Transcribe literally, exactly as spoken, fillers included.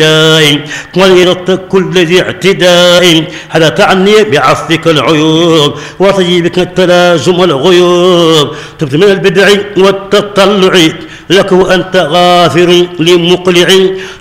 وليرد كل ذي اعتداء هذا تعني بعفك العيوب وطيبك التلازم والغيوب تبت من البدع والتطلع لك وأنت غافر لمقلع